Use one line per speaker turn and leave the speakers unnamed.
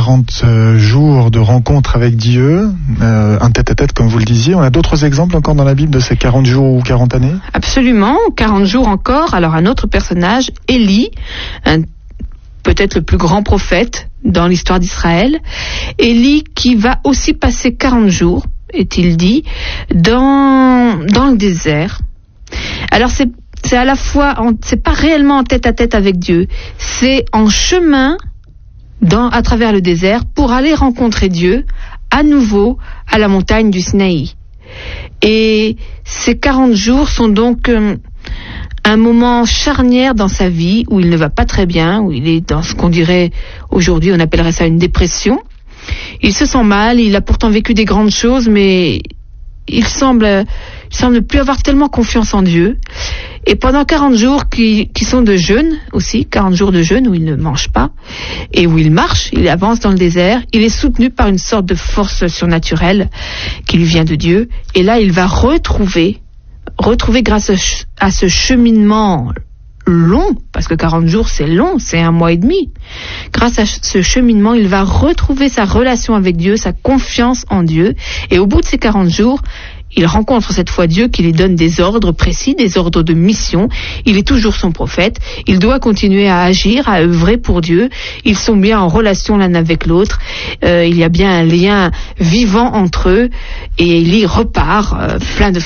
40 jours de rencontre avec Dieu, un tête-à-tête comme vous le disiez. On a d'autres exemples encore dans la Bible de ces 40 jours ou 40 années ?
Absolument, 40 jours encore. Alors un autre personnage, Élie, peut-être le plus grand prophète dans l'histoire d'Israël. Élie qui va aussi passer 40 jours, est-il dit, dans le désert. Alors c'est à la fois, c'est pas réellement en tête-à-tête avec Dieu, c'est en chemin à travers le désert pour aller rencontrer Dieu à nouveau à la montagne du Sinaï. Et ces 40 jours sont donc un moment charnière dans sa vie où il ne va pas très bien, où il est dans ce qu'on dirait aujourd'hui, on appellerait ça une dépression. Il se sent mal, il a pourtant vécu des grandes choses, mais il semble plus avoir tellement confiance en Dieu. Et pendant 40 jours qui sont de jeûne aussi, 40 jours de jeûne où il ne mange pas et où il marche, il avance dans le désert, il est soutenu par une sorte de force surnaturelle qui lui vient de Dieu. Et là, il va retrouver grâce à ce cheminement long, parce que 40 jours c'est long, c'est 1 mois et demi. Grâce à ce cheminement, il va retrouver sa relation avec Dieu, sa confiance en Dieu. Et au bout de ces 40 jours, il rencontre cette fois Dieu qui lui donne des ordres précis, des ordres de mission. Il est toujours son prophète. Il doit continuer à agir, à œuvrer pour Dieu. Ils sont bien en relation l'un avec l'autre. Il y a bien un lien vivant entre eux. Et il y repart plein de